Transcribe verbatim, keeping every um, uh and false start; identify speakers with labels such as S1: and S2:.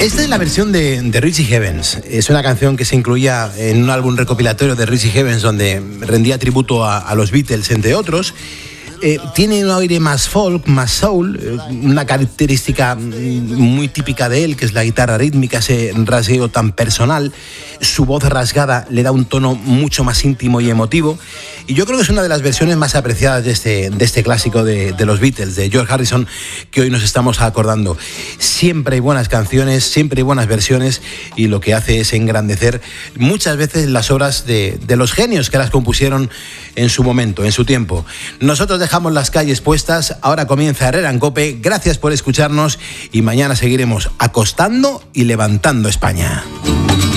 S1: Esta es la versión de, de Richie Havens. Es una canción que se incluía en un álbum recopilatorio de Richie Havens donde rendía tributo a, a los Beatles, entre otros. Eh, tiene un aire más folk, más soul, eh, una característica muy típica de él, que es la guitarra rítmica, ese rasgueo tan personal. Su voz rasgada le da un tono mucho más íntimo y emotivo. Y yo creo que es una de las versiones más apreciadas de este, de este clásico de, de los Beatles, de George Harrison, que hoy nos estamos acordando. Siempre hay buenas canciones, siempre hay buenas versiones, y lo que hace es engrandecer muchas veces las obras de, de los genios que las compusieron en su momento, en su tiempo. Nosotros dejamos las calles puestas, ahora comienza Herrera en COPE. Gracias por escucharnos y mañana seguiremos acostando y levantando España.